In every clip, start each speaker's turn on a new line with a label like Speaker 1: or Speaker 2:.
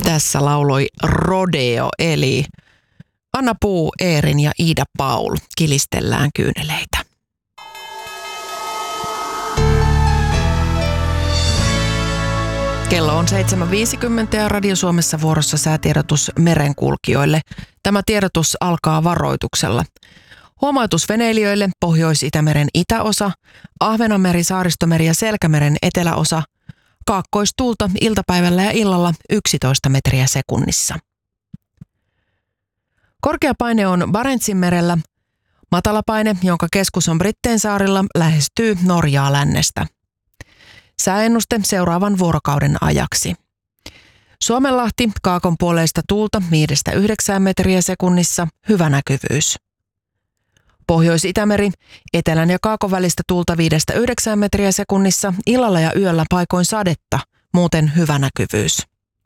Speaker 1: Tässä lauloi Rodeo, eli Anna Puu, Eerin ja Iida Paul. Kilistellään kyyneleitä. Kello on 7.50 ja Radio Suomessa vuorossa säätiedotus merenkulkijoille. Tämä tiedotus alkaa varoituksella. Huomautus veneilijöille Pohjois-Itämeren itäosa, Ahvenanmeri, Saaristomeri ja Selkämeren eteläosa, kaakkoistuulta iltapäivällä ja illalla 11 metriä sekunnissa. Korkea paine on Barentsinmerellä. Matala paine, jonka keskus on Britteensaarilla, lähestyy Norjaa lännestä. Sääennuste seuraavan vuorokauden ajaksi. Suomenlahti, kaakonpuoleista tuulta 5-9 metriä sekunnissa, hyvä näkyvyys. Pohjois-Itämeri, etelän ja kaakon välistä tuulta 5-9 metriä sekunnissa, illalla ja yöllä paikoin sadetta, muuten hyvä näkyvyys.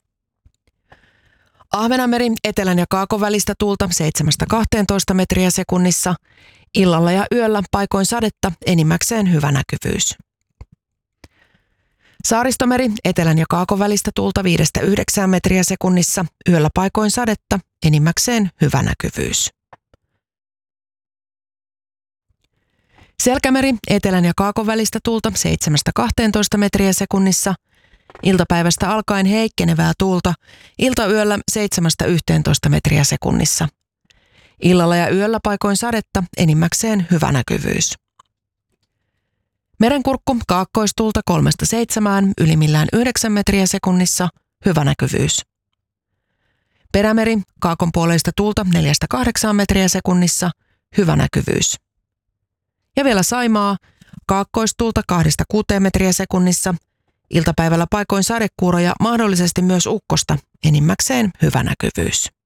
Speaker 1: Ahvenanmeri, etelän ja kaakon välistä tuulta 7-12 metriä sekunnissa, illalla ja yöllä paikoin sadetta, enimmäkseen hyvä näkyvyys. Saaristomeri, etelän ja kaakon välistä tuulta 5-9 metriä sekunnissa, yöllä paikoin sadetta, enimmäkseen hyvä näkyvyys. Selkämeri, etelän ja kaakon välistä tuulta 7-12 metriä sekunnissa, iltapäivästä alkaen heikkenevää tuulta, iltayöllä 7-11 metriä sekunnissa. Illalla ja yöllä paikoin sadetta, enimmäkseen hyvä näkyvyys. Merenkurkku, kaakkoistuulta 3-7, ylimmillään 9 metriä sekunnissa, hyvä näkyvyys. Perämeri, kaakonpuoleista tuulta 4-8 metriä sekunnissa, hyvä näkyvyys. Ja vielä Saimaa, kaakkoistuulta 2-6 metriä sekunnissa, iltapäivällä paikoin sadekuuroja, mahdollisesti myös ukkosta, enimmäkseen hyvä näkyvyys.